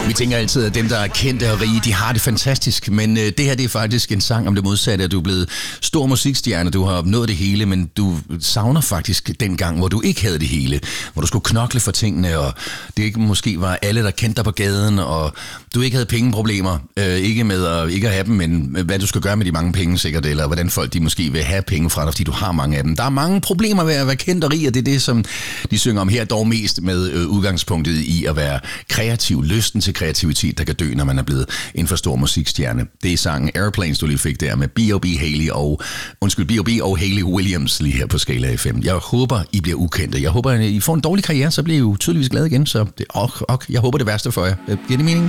Vi tænker altid, at dem, der er kendte og rige, de har det fantastisk. Men det her, det er faktisk en sang om det modsatte, at du er blevet stor musikstjerne. Du har opnået det hele, men du savner faktisk den gang, hvor du ikke havde det hele. Hvor du skulle knokle for tingene, og det ikke måske var alle, der kendte dig på gaden, og du ikke havde pengeproblemer. Ikke med at ikke at have dem, men hvad du skal gøre med de mange penge sikkert, eller hvordan folk de måske vil have penge fra dig, fordi du har mange af dem. Der er mange problemer ved at være kendt og rig, og det er det, som de synger om her, dog mest med udgangspunktet i at være kreativ. Lysten til kreativitet, der kan dø, når man er blevet en for stor musikstjerne. Det er sangen Airplanes, du lige fik der med B.O.B. og Hayley Williams lige her på Skala FM. Jeg håber, I bliver ukendte. Jeg håber, I får en dårlig karriere, så bliver I jo tydeligvis glade igen. Så det, jeg håber det værste for jer. Giver det mening?